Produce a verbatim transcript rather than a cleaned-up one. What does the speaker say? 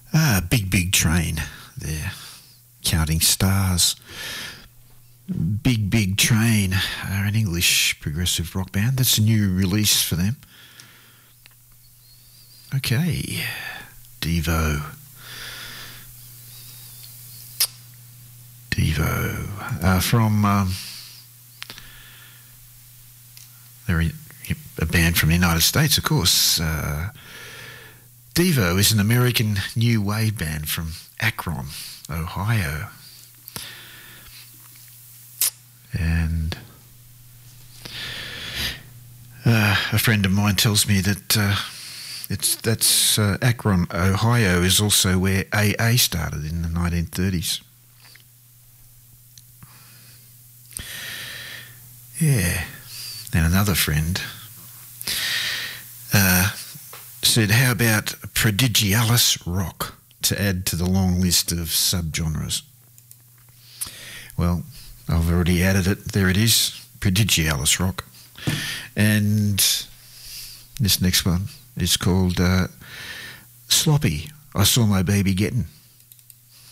Ah, Big Big Train there, Counting Stars. Big Big Train are an English progressive rock band. That's a new release for them. Okay, Devo. Devo. Uh, from... Um, they're a band from the United States, of course. Uh, Devo is an American new wave band from Akron, Ohio. And uh, a friend of mine tells me that uh, it's that's uh, Akron, Ohio is also where A A started in the nineteen thirties. Yeah. And another friend uh, said, how about Prodigialis rock to add to the long list of subgenres? Well, I've already added it. There it is, Prodigialis rock. And this next one is called uh, Sloppy, I Saw My Baby Getting.